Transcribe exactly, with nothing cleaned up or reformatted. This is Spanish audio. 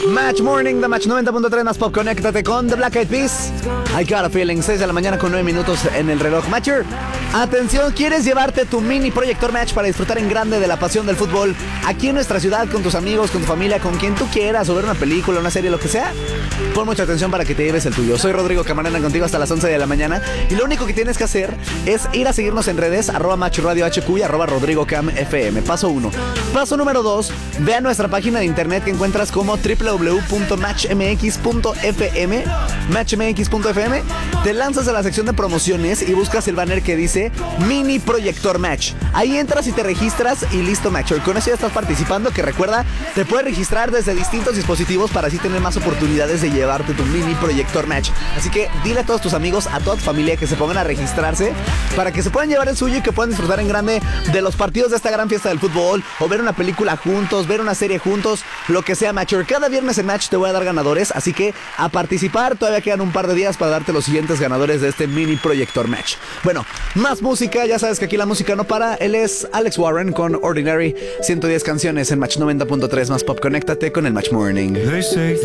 Match Morning, The Match noventa punto tres más pop. Conéctate con The Black Eyed Peas. I got a feeling. seis de la mañana con nueve minutos en el reloj. Matcher, atención, ¿quieres llevarte tu mini proyector Match para disfrutar en grande de la pasión del fútbol aquí en nuestra ciudad, con tus amigos, con tu familia, con quien tú quieras, o ver una película, una serie, lo que sea? Pon mucha atención para que te lleves el tuyo. Soy Rodrigo Camarena, contigo hasta las once de la mañana, y lo único que tienes que hacer es ir a seguirnos en redes, arroba Match Radio H Q y arroba Rodrigo Cam F M. Paso uno. Paso número dos, ve a nuestra página de internet que encuentras como w w w punto match m x punto f m, match m x punto f m. Te lanzas a la sección de promociones y buscas el banner que dice Mini Proyector Match. Ahí entras y te registras y listo, Matcher. Con eso ya estás participando, que recuerda, te puedes registrar desde distintos dispositivos para así tener más oportunidades de llevarte tu Mini Proyector Match. Así que dile a todos tus amigos, a toda tu familia, que se pongan a registrarse para que se puedan llevar el suyo y que puedan disfrutar en grande de los partidos de esta gran fiesta del fútbol, o ver una película juntos, ver una serie juntos, lo que sea, Matcher. Cada viernes en Match te voy a dar ganadores, así que a participar. Todavía quedan un par de días para darte los siguientes ganadores de este Mini Proyector Match. Bueno, más música, ya sabes que aquí la música no para. Él es Alex Warren con Ordinary. ciento diez canciones en Match noventa punto tres más pop. Conéctate con el Match Morning.